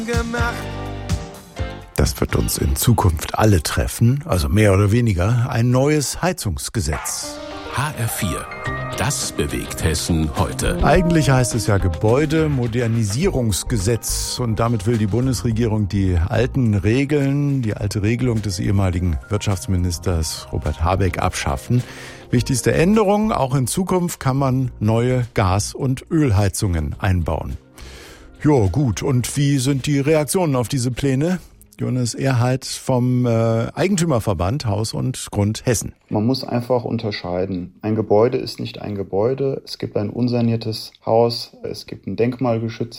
Das wird uns in Zukunft alle treffen, also mehr oder weniger ein neues Heizungsgesetz. HR4, das bewegt Hessen heute. Eigentlich heißt es ja Gebäudemodernisierungsgesetz und damit will die Bundesregierung die alte Regelung des ehemaligen Wirtschaftsministers Robert Habeck abschaffen. Wichtigste Änderung, auch in Zukunft kann man neue Gas- und Ölheizungen einbauen. Jo, gut. Und wie sind die Reaktionen auf diese Pläne? Jonas Erhardt vom Eigentümerverband Haus und Grund Hessen. Man muss einfach unterscheiden. Ein Gebäude ist nicht ein Gebäude. Es gibt ein unsaniertes Haus, es gibt ein denkmalgeschütztes